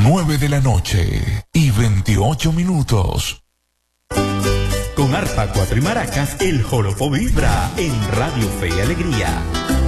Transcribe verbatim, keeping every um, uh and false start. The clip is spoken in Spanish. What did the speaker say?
nueve de la noche y veintiocho minutos. Con arpa, cuatro y maracas, el joropo vibra en Radio Fe y Alegría.